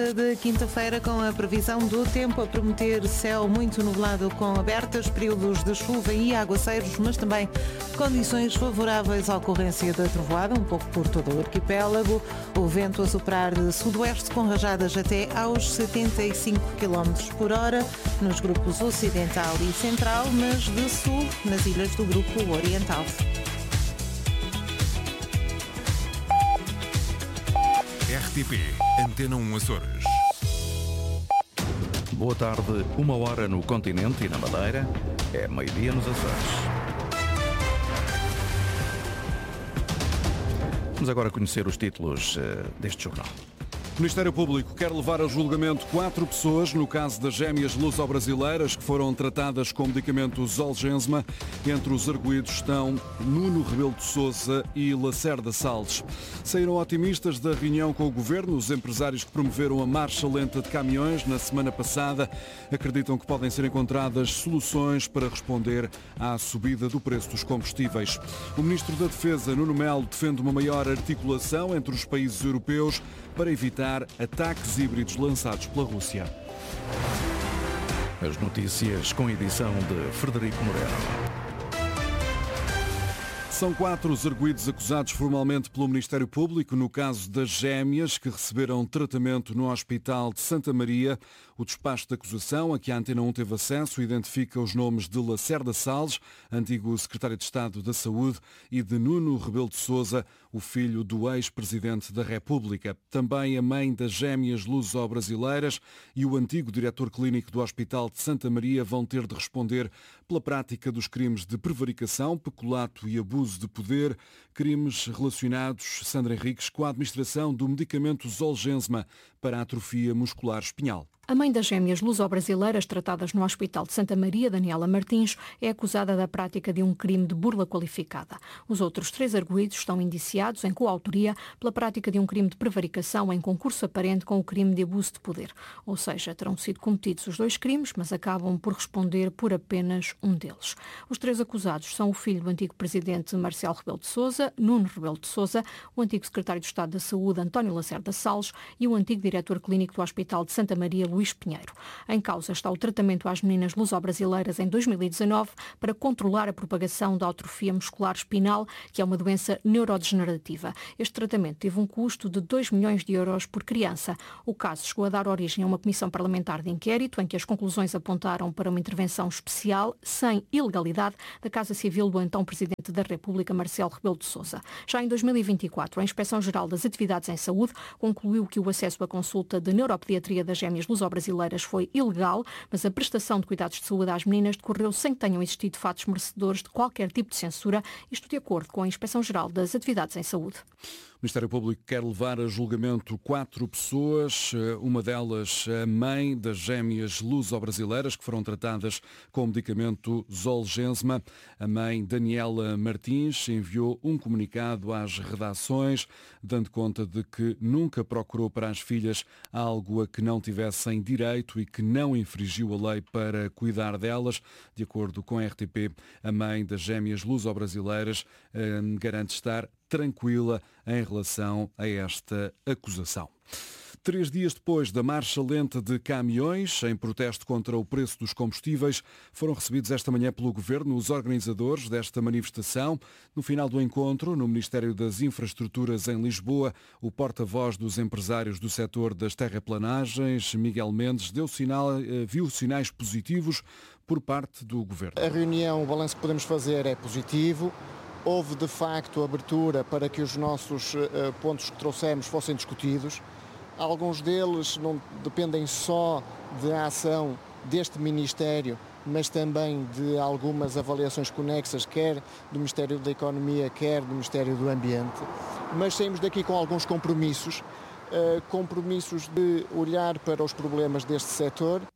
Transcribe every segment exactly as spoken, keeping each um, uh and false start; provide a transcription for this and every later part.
De quinta-feira, com a previsão do tempo a prometer céu muito nublado com abertas, períodos de chuva e aguaceiros, mas também condições favoráveis à ocorrência da trovoada, um pouco por todo o arquipélago. O vento a soprar de sudoeste com rajadas até aos setenta e cinco quilómetros por hora nos grupos ocidental e central, mas de sul nas ilhas do grupo oriental. R T P Antena um Açores. Boa tarde, uma hora no continente e na Madeira, é meio-dia nos Açores. Vamos agora conhecer os títulos uh, deste jornal. O Ministério Público quer levar a julgamento quatro pessoas no caso das gêmeas luso-brasileiras que foram tratadas com medicamento Zolgensma. Entre os arguidos estão Nuno Rebelo de Sousa e Lacerda Salles. Saíram otimistas da reunião com o Governo. Os empresários que promoveram a marcha lenta de caminhões na semana passada acreditam que podem ser encontradas soluções para responder à subida do preço dos combustíveis. O Ministro da Defesa, Nuno Melo, defende uma maior articulação entre os países europeus para evitar ataques híbridos lançados pela Rússia. As notícias com edição de Frederico Moreno. São quatro os arguidos acusados formalmente pelo Ministério Público no caso das gêmeas que receberam tratamento no Hospital de Santa Maria. O despacho de acusação, a que a Antena um teve acesso, identifica os nomes de Lacerda Salles, antigo secretário de Estado da Saúde, e de Nuno Rebelo de Sousa, o filho do ex-presidente da República. Também a mãe das gêmeas luso-brasileiras e o antigo diretor clínico do Hospital de Santa Maria vão ter de responder pela prática dos crimes de prevaricação, peculato e abuso de poder, crimes relacionados, Sandra Henriques, com a administração do medicamento Zolgensma para a atrofia muscular espinhal. A mãe das gêmeas luso-brasileiras tratadas no Hospital de Santa Maria, Daniela Martins, é acusada da prática de um crime de burla qualificada. Os outros três arguidos estão indiciados em coautoria pela prática de um crime de prevaricação em concurso aparente com o crime de abuso de poder. Ou seja, terão sido cometidos os dois crimes, mas acabam por responder por apenas um deles. Os três acusados são o filho do antigo presidente Marcelo Rebelo de Sousa, Nuno Rebelo de Sousa, o antigo secretário de Estado da Saúde, António Lacerda Salles, e o antigo diretor clínico do Hospital de Santa Maria, Luís Pinheiro. Em causa está o tratamento às meninas luso-brasileiras em dois mil e dezanove para controlar a propagação da atrofia muscular espinal, que é uma doença neurodegenerativa. Este tratamento teve um custo de dois milhões de euros por criança. O caso chegou a dar origem a uma comissão parlamentar de inquérito, em que as conclusões apontaram para uma intervenção especial, sem ilegalidade, da Casa Civil do então Presidente da República, Marcelo Rebelo de Sousa. Já em dois mil e vinte e quatro, a Inspeção-Geral das Atividades em Saúde concluiu que o acesso à consulta de neuropediatria das gêmeas luso-brasileiras foi ilegal, mas a prestação de cuidados de saúde às meninas decorreu sem que tenham existido fatos merecedores de qualquer tipo de censura, isto de acordo com a Inspeção-Geral das Atividades em Saúde. O Ministério Público quer levar a julgamento quatro pessoas, uma delas a mãe das gêmeas luso-brasileiras que foram tratadas com o medicamento Zolgensma. A mãe, Daniela Martins, enviou um comunicado às redações, dando conta de que nunca procurou para as filhas algo a que não tivessem direito e que não infringiu a lei para cuidar delas. De acordo com a R T P, a mãe das gêmeas luso-brasileiras eh, garante estar tranquila em relação a esta acusação. Três dias depois da marcha lenta de caminhões, em protesto contra o preço dos combustíveis, foram recebidos esta manhã pelo Governo os organizadores desta manifestação. No final do encontro, no Ministério das Infraestruturas em Lisboa, o porta-voz dos empresários do setor das terraplanagens, Miguel Mendes, deu sinal, viu sinais positivos por parte do Governo. A reunião, o balanço que podemos fazer é positivo. Houve, de facto, abertura para que os nossos uh, pontos que trouxemos fossem discutidos. Alguns deles não dependem só da ação deste Ministério, mas também de algumas avaliações conexas, quer do Ministério da Economia, quer do Ministério do Ambiente. Mas saímos daqui com alguns compromissos, uh, compromissos de olhar para os problemas deste setor. O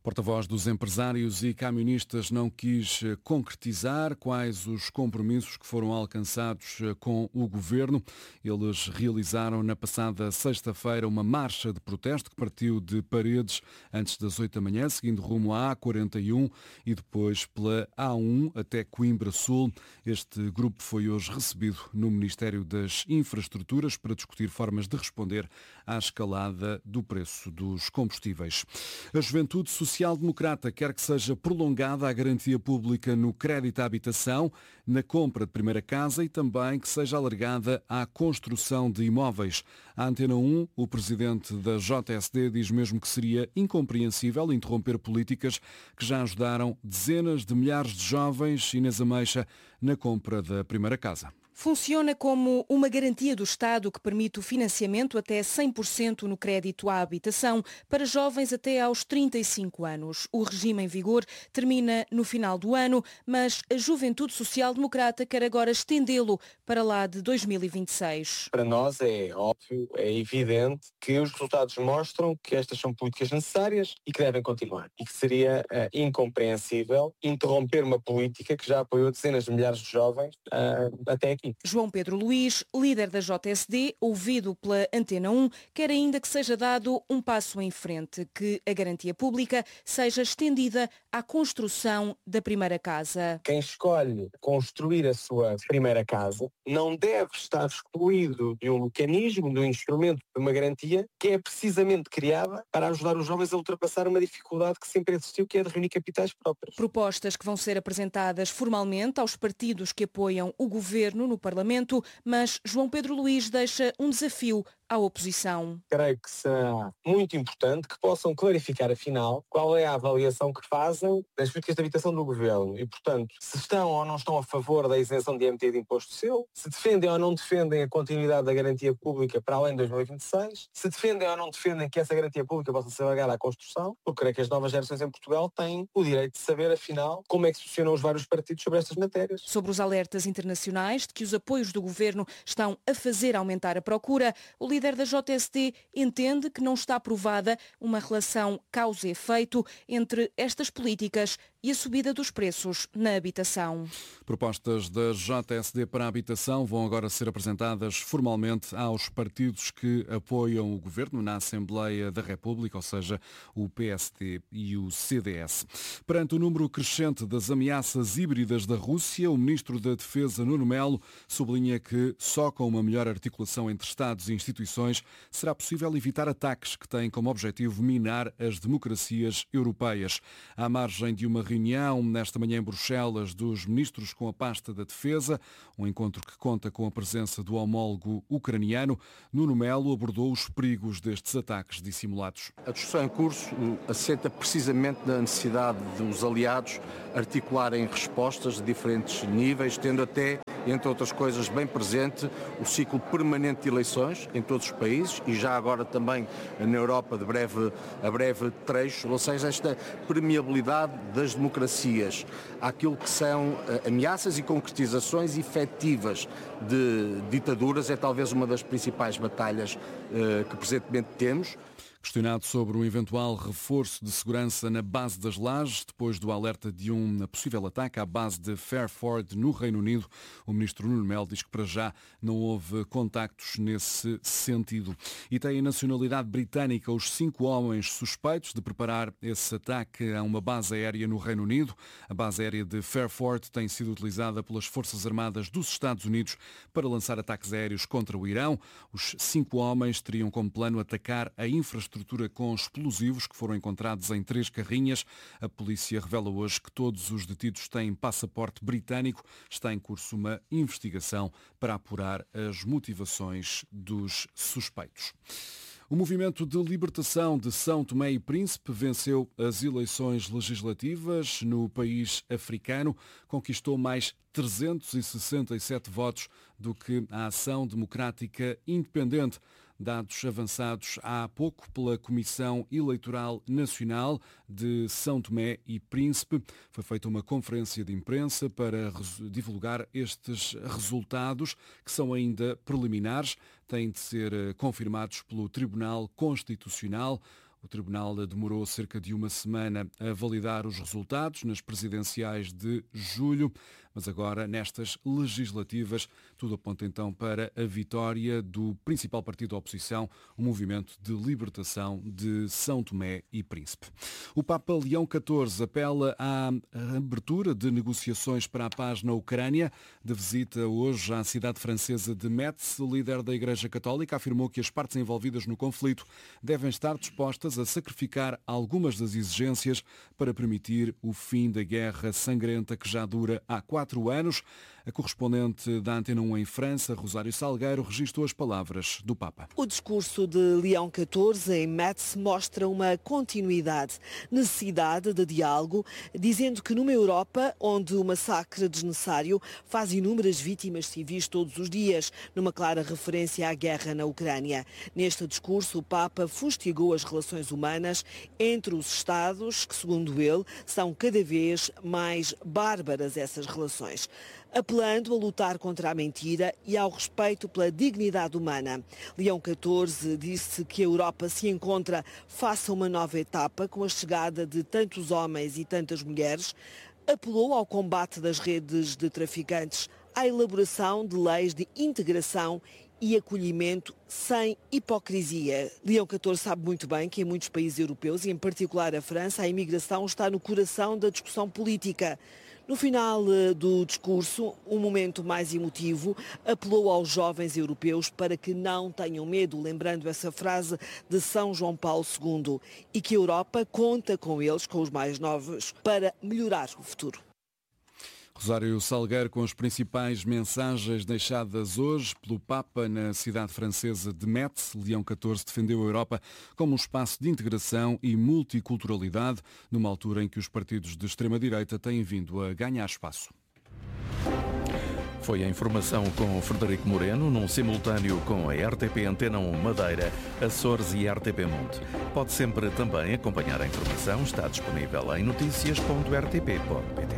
Porta-voz dos empresários e camionistas não quis concretizar quais os compromissos que foram alcançados com o governo. Eles realizaram na passada sexta-feira uma marcha de protesto que partiu de Paredes antes das oito da manhã, seguindo rumo à A quarenta e um e depois pela A um até Coimbra Sul. Este grupo foi hoje recebido no Ministério das Infraestruturas para discutir formas de responder à escalada do preço dos combustíveis. A Juventude Social-Democrata quer que seja prolongada a garantia pública no crédito à habitação, na compra de primeira casa e também que seja alargada à construção de imóveis. À Antena um, o presidente da J S D diz mesmo que seria incompreensível interromper políticas que já ajudaram dezenas de milhares de jovens, Inês Ameixa, na compra da primeira casa. Funciona como uma garantia do Estado que permite o financiamento até cem por cento no crédito à habitação para jovens até aos trinta e cinco anos. O regime em vigor termina no final do ano, mas a Juventude Social Democrata quer agora estendê-lo para lá de dois mil e vinte e seis. Para nós é óbvio, é evidente que os resultados mostram que estas são políticas necessárias e que devem continuar. E que seria uh, incompreensível interromper uma política que já apoiou dezenas de milhares de jovens uh, até aqui. João Pedro Luís, líder da J S D, ouvido pela Antena um, quer ainda que seja dado um passo em frente, que a garantia pública seja estendida à construção da primeira casa. Quem escolhe construir a sua primeira casa não deve estar excluído de um mecanismo, de um instrumento, de uma garantia que é precisamente criada para ajudar os jovens a ultrapassar uma dificuldade que sempre existiu, que é de reunir capitais próprios. Propostas que vão ser apresentadas formalmente aos partidos que apoiam o governo no Parlamento, mas João Pedro Luís deixa um desafio à oposição. Creio que será muito importante que possam clarificar, afinal, qual é a avaliação que fazem das políticas de habitação do governo e, portanto, se estão ou não estão a favor da isenção de I M T de imposto seu, se defendem ou não defendem a continuidade da garantia pública para além de dois mil e vinte e seis, se defendem ou não defendem que essa garantia pública possa ser alargada à construção, porque creio que as novas gerações em Portugal têm o direito de saber, afinal, como é que se posicionam os vários partidos sobre estas matérias. Sobre os alertas internacionais de que os apoios do governo estão a fazer aumentar a procura, o O líder da J S D entende que não está provada uma relação causa e efeito entre estas políticas e a subida dos preços na habitação. Propostas da J S D para a habitação vão agora ser apresentadas formalmente aos partidos que apoiam o governo na Assembleia da República, ou seja, o P S D e o C D S. Perante o número crescente das ameaças híbridas da Rússia, o Ministro da Defesa, Nuno Melo, sublinha que só com uma melhor articulação entre Estados e instituições será possível evitar ataques que têm como objetivo minar as democracias europeias. À margem de uma reunião nesta manhã em Bruxelas dos ministros com a pasta da Defesa, um encontro que conta com a presença do homólogo ucraniano, Nuno Melo abordou os perigos destes ataques dissimulados. A discussão em curso assenta precisamente na necessidade dos aliados articularem respostas de diferentes níveis, tendo até, entre outras coisas, bem presente o ciclo permanente de eleições em todos os países e já agora também na Europa de breve, a breve trecho, ou seja, esta permeabilidade das democracias àquilo que são ameaças e concretizações efetivas de ditaduras é talvez uma das principais batalhas uh, que presentemente temos. Questionado sobre um eventual reforço de segurança na base das Lajes, depois do alerta de um possível ataque à base de Fairford no Reino Unido, o ministro Nuno Melo diz que para já não houve contactos nesse sentido. E tem a nacionalidade britânica os cinco homens suspeitos de preparar esse ataque a uma base aérea no Reino Unido. A base aérea de Fairford tem sido utilizada pelas Forças Armadas dos Estados Unidos para lançar ataques aéreos contra o Irão. Os cinco homens teriam como plano atacar a infraestrutura estrutura com explosivos que foram encontrados em três carrinhas. A polícia revela hoje que todos os detidos têm passaporte britânico. Está em curso uma investigação para apurar as motivações dos suspeitos. O Movimento de Libertação de São Tomé e Príncipe venceu as eleições legislativas no país africano, conquistou mais trezentos e sessenta e sete votos do que a Ação Democrática Independente. Dados avançados há pouco pela Comissão Eleitoral Nacional de São Tomé e Príncipe. Foi feita uma conferência de imprensa para divulgar estes resultados, que são ainda preliminares, têm de ser confirmados pelo Tribunal Constitucional. O Tribunal demorou cerca de uma semana a validar os resultados nas presidenciais de julho, mas agora, nestas legislativas, tudo aponta então para a vitória do principal partido da oposição, o Movimento de Libertação de São Tomé e Príncipe. O Papa Leão catorze apela à abertura de negociações para a paz na Ucrânia. De visita hoje à cidade francesa de Metz, o líder da Igreja Católica afirmou que as partes envolvidas no conflito devem estar dispostas a sacrificar algumas das exigências para permitir o fim da guerra sangrenta que já dura há quatro anos. A correspondente da Antena um em França, Rosário Salgueiro, registrou as palavras do Papa. O discurso de Leão catorze em Metz mostra uma continuidade, necessidade de diálogo, dizendo que numa Europa onde o massacre desnecessário faz inúmeras vítimas civis todos os dias, numa clara referência à guerra na Ucrânia. Neste discurso, o Papa fustigou as relações humanas entre os Estados, que, segundo ele, são cada vez mais bárbaras essas relações, apelando a lutar contra a mentira e ao respeito pela dignidade humana. Leão catorze disse que a Europa se encontra face a uma nova etapa com a chegada de tantos homens e tantas mulheres, apelou ao combate das redes de traficantes, à elaboração de leis de integração e acolhimento sem hipocrisia. Leão catorze sabe muito bem que em muitos países europeus, e em particular a França, a imigração está no coração da discussão política. No final do discurso, um momento mais emotivo, apelou aos jovens europeus para que não tenham medo, lembrando essa frase de São João Paulo segundo, e que a Europa conta com eles, com os mais novos, para melhorar o futuro. Rosário Salgueiro com as principais mensagens deixadas hoje pelo Papa na cidade francesa de Metz. Leão catorze defendeu a Europa como um espaço de integração e multiculturalidade, numa altura em que os partidos de extrema-direita têm vindo a ganhar espaço. Foi a informação com Frederico Moreno, num simultâneo com a R T P Antena um Madeira, Açores e R T P Monte. Pode sempre também acompanhar a informação, está disponível em notícias ponto r t p ponto p t.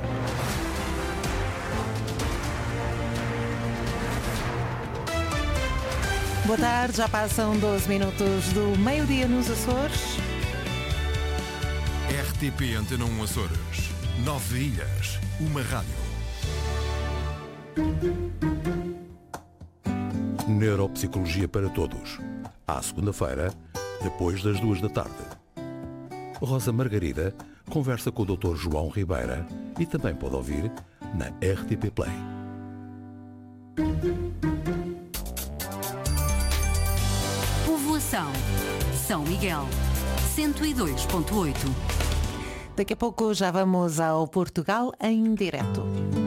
Boa tarde, já passam doze minutos do meio-dia nos Açores. R T P Antena um Açores. Nove ilhas, uma rádio. Neuropsicologia para todos. À segunda-feira, depois das duas da tarde. Rosa Margarida conversa com o doutor João Ribeira e também pode ouvir na R T P Play. Povoação São Miguel, cento e dois ponto oito. Daqui a pouco já vamos ao Portugal em direto.